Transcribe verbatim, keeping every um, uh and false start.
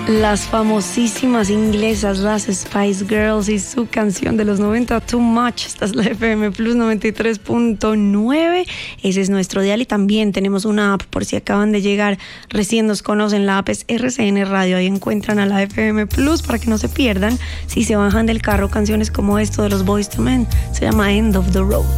Las famosísimas inglesas, las Spice Girls y su canción de los noventa, Too Much. Esta es la F M Plus noventa y tres punto nueve. Ese es nuestro dial y también tenemos una app por si acaban de llegar, recién nos conocen. La app es R C N Radio. Ahí encuentran a la F M Plus para que no se pierdan. Si se bajan del carro canciones como esto de los Boyz two Men, se llama End of the Road.